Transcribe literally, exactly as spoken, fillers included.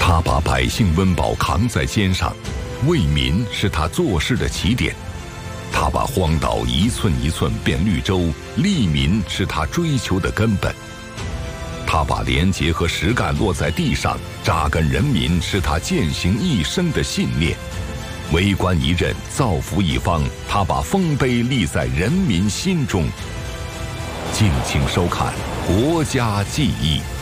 他把百姓温饱扛在肩上，为民是他做事的起点。他把荒岛一寸一寸变绿洲，利民是他追求的根本。他把廉洁和实干落在地上，扎根人民是他践行一生的信念。为官一任，造福一方，他把丰碑立在人民心中。敬请收看《国家记忆》。